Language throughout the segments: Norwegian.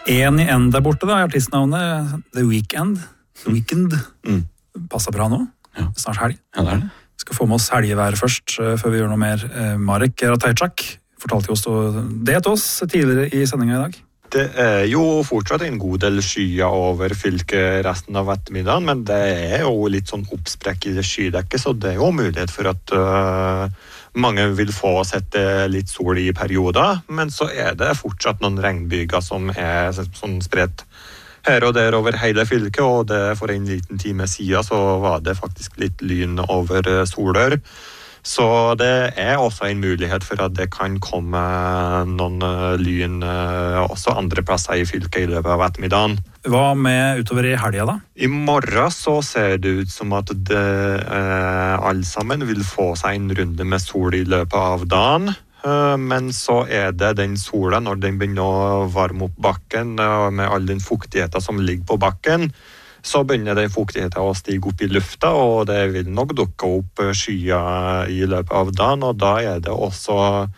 En i en der borte da, artistnavnet The Weeknd. Passer bra nå. Ja. Snart helg. Ja, det er det. Skal få med oss helgevær først, før vi gjør noe mer. Marek Ratajczak fortalte jo det til oss tidligere i sendingen i dag. Det er jo fortsatt en god del skyer over fylket resten av ettermiddagen, men det er jo litt sånn oppsprekk i det skydekket, så det er jo mulighet for at mange vil få sette litt sol i perioder, men så er det fortsatt noen regnbyger som er sånn spredt her og der over hele fylket, og det for en liten time siden så var det faktisk litt lyn over Solør. Så det er også en mulighet for at det kan komme noen lyn også andre plasser i fylket i løpet av ettermiddagen. Hva med utover i helga da? I morgen så ser det ut som at alle sammen vil få seg en runde med sol i løpet av dagen. Men så er det den sola, når den begynner å varme opp bakken med all den fuktigheten som ligger på bakken, så begynner den fuktigheten å stige opp i lufta, og det vil nok dukke opp skyer i løpet av dagen, og da er det også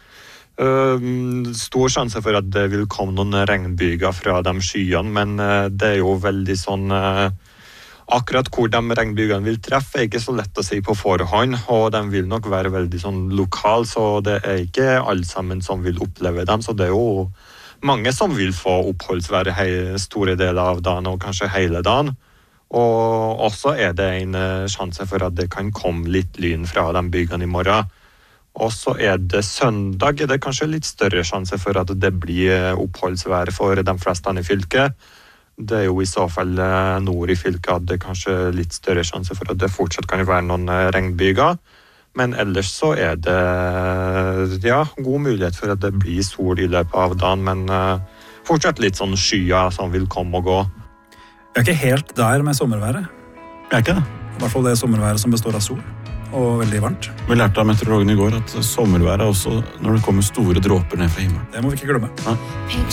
stor sjanse for at det vil komme noen regnbyger fra de skyene, men det er jo veldig sånn akkurat hvor de regnbygene vil treffe er ikke så lett å si på forhånd, og de vil nok være veldig sånn lokal, så det er ikke alle sammen som vil oppleve dem, så det er jo mange som vil få oppholdsvær store deler av dagen og kanskje hele dagen. Og også er det en sjanse for at det kan komme litt lyn fra de bygene i morgen. Og så er det søndag, er det kanskje litt større sjanse for at det blir oppholdsvær for de fleste i fylket. Det er jo i så fall nord i fylket at det er kanskje litt større sjanse for at det fortsatt kan være noen regnbyger. Men ellers så er det god mulighet for at det blir sol i løpet av dagen, men fortsatt litt sånn skyer som vil komme og gå. Vi er ikke helt der med sommerværet. Vi er ikke det. I hvert fall det sommerværet som består av sol, og veldig varmt. Vi lærte av meteorologen i går at sommerværet er også når det kommer store dråper ned fra himmelen. Det må vi ikke glemme. Ja.